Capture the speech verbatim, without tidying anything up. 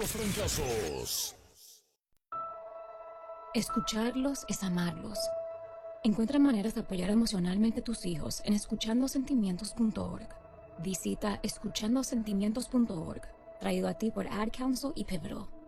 los trancazos. Escucharlos es amarlos. Encuentra maneras de apoyar emocionalmente a tus hijos en escuchando sentimientos punto org. Visita escuchando sentimientos punto org, traído a ti por Ad Council y Pivotal.